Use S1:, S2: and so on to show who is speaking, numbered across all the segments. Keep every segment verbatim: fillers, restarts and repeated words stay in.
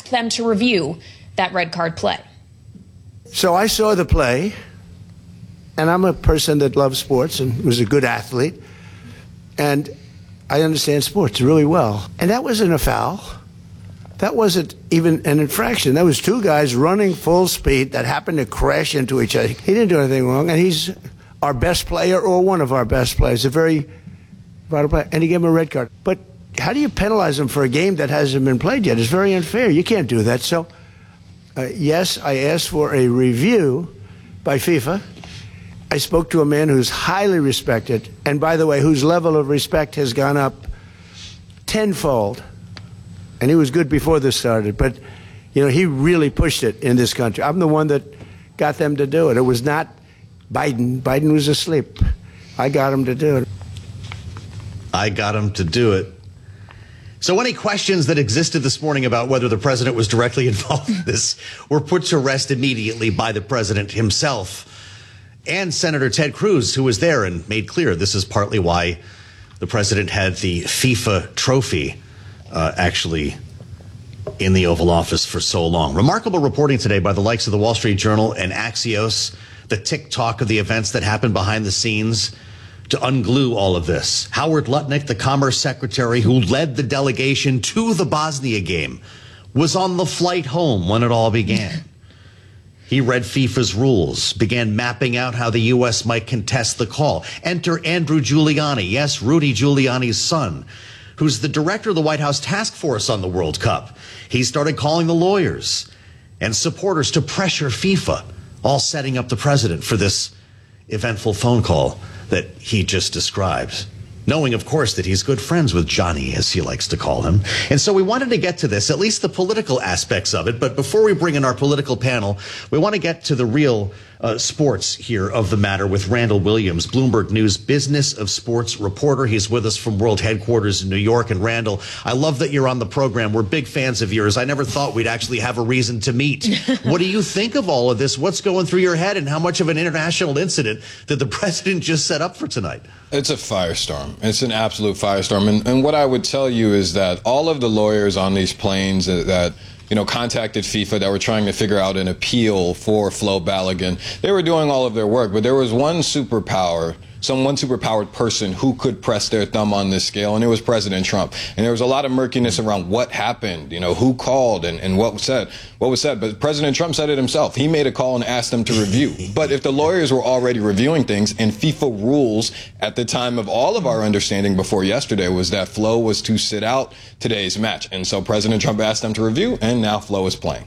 S1: asked them to review that red card play.
S2: So I saw the play, and I'm a person that loves sports and was a good athlete, and I understand sports really well. And that wasn't a foul. That wasn't even an infraction. That was two guys running full speed that happened to crash into each other. He didn't do anything wrong, and he's our best player or one of our best players, a very vital player, and he gave him a red card. But how do you penalize him for a game that hasn't been played yet? It's very unfair. You can't do that. So, uh, yes, I asked for a review by FIFA. I spoke to a man who's highly respected, and by the way, whose level of respect has gone up tenfold. And he was good before this started, but, you know, he really pushed it in this country. I'm the one that got them to do it. It was not Biden. Biden was asleep. I got him to do it.
S3: I got him to do it. So any questions that existed this morning about whether the president was directly involved in this were put to rest immediately by the president himself and Senator Ted Cruz, who was there and made clear this is partly why the president had the FIFA trophy Uh, actually in the Oval Office for so long. Remarkable reporting today by the likes of the Wall Street Journal and Axios, the TikTok of the events that happened behind the scenes to unglue all of this. Howard Lutnick, the Commerce Secretary who led the delegation to the Bosnia game, was on the flight home when it all began. He read FIFA's rules, began mapping out how the U S might contest the call. Enter Andrew Giuliani, yes, Rudy Giuliani's son, who's the director of the White House task force on the World Cup. He started calling the lawyers and supporters to pressure FIFA, all setting up the president for this eventful phone call that he just described, knowing, of course, that he's good friends with Johnny, as he likes to call him. And so we wanted to get to this, at least the political aspects of it. But before we bring in our political panel, we want to get to the real uh, sports here of the matter with Randall Williams, Bloomberg News Business of Sports reporter. He's with us from World Headquarters in New York. And Randall, I love that you're on the program. We're big fans of yours. I never thought we'd actually have a reason to meet. What do you think of all of this? What's going through your head, and how much of an international incident did the president just set up for tonight?
S4: It's a firestorm. It's an absolute firestorm. And, and what I would tell you is that all of the lawyers on these planes that, that you know, contacted FIFA that were trying to figure out an appeal for Flo Balogun, they were doing all of their work. But there was one superpower, some one superpowered person who could press their thumb on this scale, and it was President Trump. And there was a lot of murkiness around what happened, you know, who called and, and what was said. What was said. But President Trump said it himself. He made a call and asked them to review. But if the lawyers were already reviewing things, and FIFA rules at the time of all of our understanding before yesterday was that Flo was to sit out today's match. And so President Trump asked them to review, and now Flo is playing.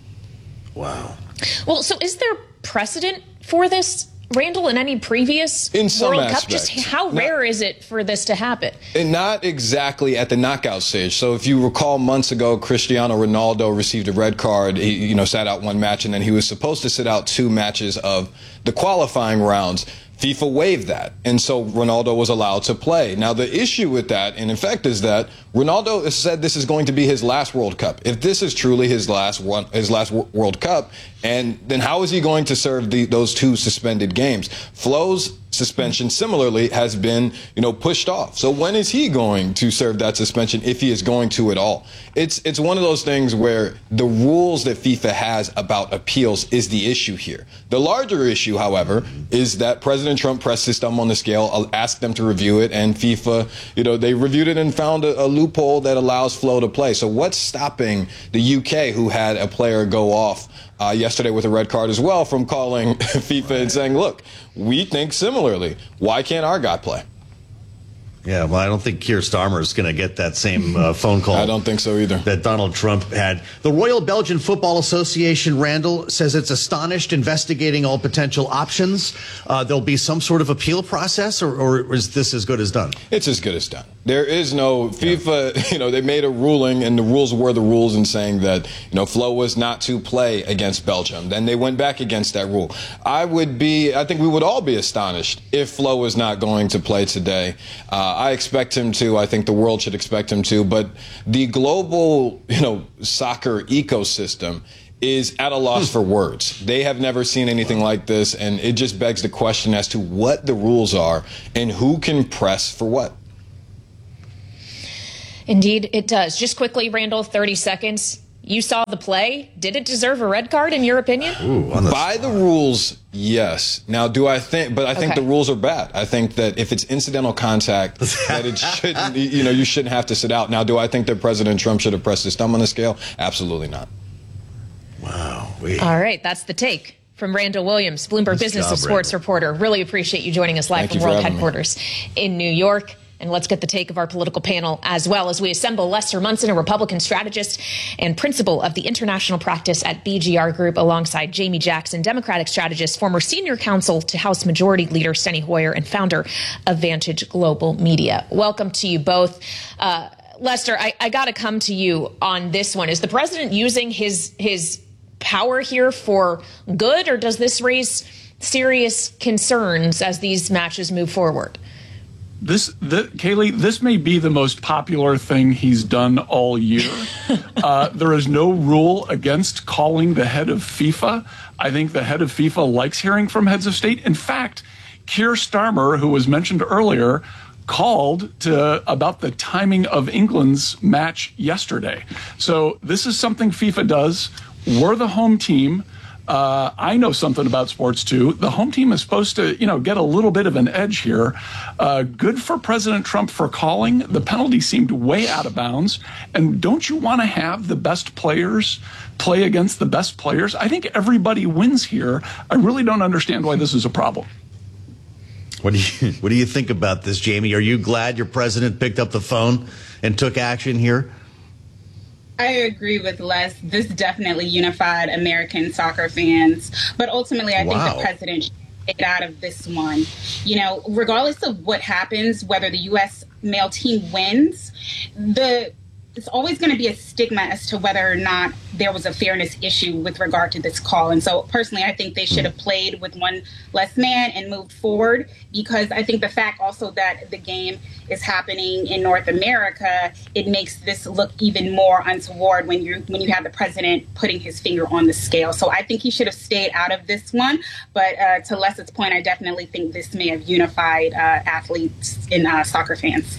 S3: Wow.
S1: Well, so is there precedent for this, Randall, in any previous
S4: in some
S1: World
S4: aspects.
S1: Cup? Just how
S4: not,
S1: rare is it for this to happen?
S4: And not exactly at the knockout stage. So if you recall, months ago, Cristiano Ronaldo received a red card. He, you know, sat out one match, and then he was supposed to sit out two matches of the qualifying rounds. FIFA waived that, and so Ronaldo was allowed to play. Now, the issue with that, in effect, is that Ronaldo has said this is going to be his last World Cup. If this is truly his last one, his last World Cup, and then how is he going to serve the, those two suspended games? Flo's suspension, similarly, has been, you know, pushed off. So when is he going to serve that suspension, if he is going to at all? It's it's one of those things where the rules that FIFA has about appeals is the issue here. The larger issue, however, is that President Trump pressed his thumb on the scale, asked them to review it, and FIFA, you know, they reviewed it and found a, a loophole that allows Flo to play. So what's stopping the U K, who had a player go off Uh, yesterday with a red card as well, from calling FIFA and saying, look, we think similarly. Why can't our guy play?
S3: Yeah, well, I don't think Keir Starmer is going to get that same uh, phone call.
S4: I don't think so either.
S3: That Donald Trump had. The Royal Belgian Football Association, Randall, says it's astonished, investigating all potential options. Uh, there'll be some sort of appeal process, or, or is this as good as done?
S4: It's as good as done. There is no FIFA, yeah. you know, they made a ruling, and the rules were the rules in saying that, you know, Flo was not to play against Belgium. Then they went back against that rule. I would be, I think we would all be astonished if Flo was not going to play today. Uh, I expect him to. I think the world should expect him to. But the global, you know, soccer ecosystem is at a loss for words. They have never seen anything like this, and it just begs the question as to what the rules are and who can press for what.
S1: Indeed, it does. Just quickly, Randall, thirty seconds. You saw the play. Did it deserve a red card, in your opinion?
S3: Ooh, on the
S4: By the rules, yes. Now, do I think, but I think
S1: Okay.
S4: the rules are bad. I think that if it's incidental contact, that it shouldn't, you know, you shouldn't have to sit out. Now, do I think that President Trump should have pressed his thumb on the scale? Absolutely not.
S3: Wow. We,
S1: All right, that's the take from Randall Williams, Bloomberg
S3: Nice
S1: Business
S3: job,
S1: and Sports
S3: Randall.
S1: reporter. Really appreciate you joining us live
S4: Thank
S1: from
S4: you for
S1: World
S4: having me.
S1: Headquarters in New York. And let's get the take of our political panel as well as we assemble Lester Munson, a Republican strategist and principal of the international practice at B G R Group, alongside Jamie Jackson, Democratic strategist, former senior counsel to House Majority Leader Steny Hoyer, and founder of Vantage Global Media. Welcome to you both. Uh, Lester, I, I got to come to you on this one. Is the president using his his power here for good, or does this raise serious concerns as these matches move forward?
S5: This, the, Kaylee, this may be the most popular thing he's done all year. uh, there is no rule against calling the head of FIFA. I think the head of FIFA likes hearing from heads of state. In fact, Keir Starmer, who was mentioned earlier, called to about the timing of England's match yesterday. So this is something FIFA does. We're the home team. Uh, I know something about sports, too. The home team is supposed to, you know, get a little bit of an edge here. Uh, good for President Trump for calling. The penalty seemed way out of bounds. And don't you want to have the best players play against the best players? I think everybody wins here. I really don't understand why this is a problem.
S3: what do you what do you think about this, Jamie? Are you glad your president picked up the phone and took action here?
S6: I agree with Les. This definitely unified American soccer fans. But ultimately, I
S3: Wow.
S6: think the president should get out of this one. You know, regardless of what happens, whether the U S male team wins, the it's always going to be a stigma as to whether or not there was a fairness issue with regard to this call. And so personally, I think they should have played with one less man and moved forward, because I think the fact also that the game is happening in North America, it makes this look even more untoward when you when you have the president putting his finger on the scale. So I think he should have stayed out of this one. But uh, to Les's point, I definitely think this may have unified uh, athletes and uh, soccer fans.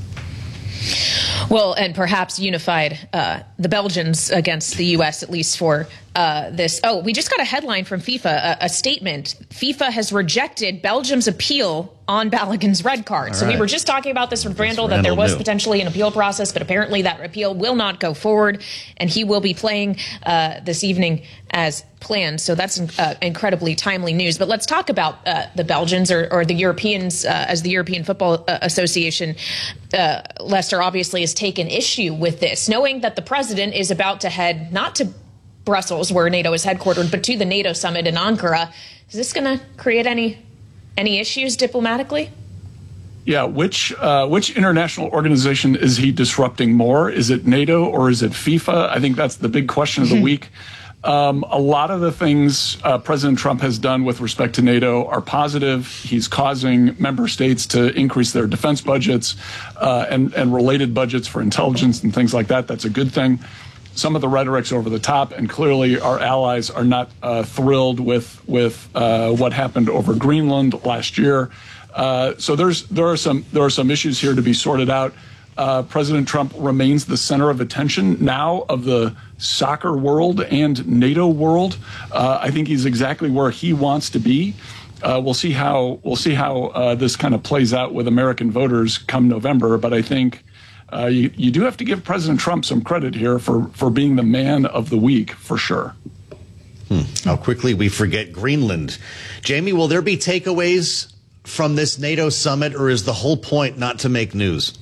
S1: Well, and perhaps unified uh, the Belgians against the U S, at least for uh, this. Oh, we just got a headline from FIFA, a, a statement. FIFA has rejected Belgium's appeal on Balogun's red card.
S3: All
S1: so
S3: right.
S1: we were just talking about this with Randall, that
S3: Randall
S1: there was
S3: knew.
S1: potentially an appeal process, but apparently that appeal will not go forward, and he will be playing uh, this evening as planned. So that's uh, incredibly timely news. But let's talk about uh, the Belgians, or, or the Europeans, uh, as the European Football uh, Association. Uh, Lester obviously has taken issue with this, knowing that the president is about to head not to Brussels, where NATO is headquartered, but to the NATO summit in Ankara. Is this going to create any any issues diplomatically?
S5: Yeah, which uh, which international organization is he disrupting more? Is it NATO or is it FIFA? I think that's the big question of the week. Um, a lot of the things uh, President Trump has done with respect to NATO are positive. He's causing member states to increase their defense budgets uh, and, and related budgets for intelligence and things like that. That's a good thing. Some of the rhetoric's over the top, and clearly our allies are not uh, thrilled with with uh, what happened over Greenland last year. Uh, so there's there are some there are some issues here to be sorted out. Uh, President Trump remains the center of attention now of the soccer world and NATO world. Uh, I think he's exactly where he wants to be. Uh, we'll see how we'll see how uh, this kind of plays out with American voters come November. But I think uh, you, you do have to give President Trump some credit here for for being the man of the week for sure.
S3: Hmm. How quickly we forget Greenland. Jamie, will there be takeaways from this NATO summit, or is the whole point not to make news?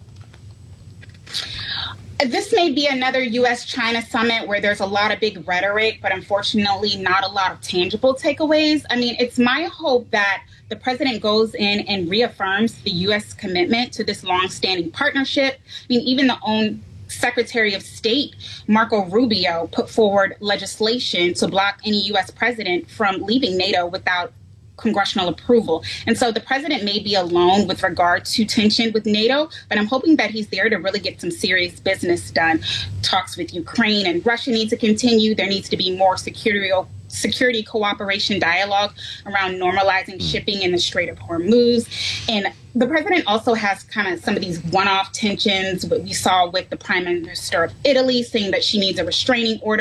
S6: This may be another U S China summit where there's a lot of big rhetoric, but unfortunately not a lot of tangible takeaways. I mean, it's my hope that the president goes in and reaffirms the U S commitment to this longstanding partnership. I mean, even the own Secretary of State, Marco Rubio, put forward legislation to block any U S president from leaving NATO without congressional approval. And so the president may be alone with regard to tension with NATO, but I'm hoping that he's there to really get some serious business done. Talks with Ukraine and Russia need to continue. There needs to be more security security cooperation dialogue around normalizing shipping in the Strait of Hormuz. And the president also has kind of some of these one-off tensions, what we saw with the prime minister of Italy saying that she needs a restraining order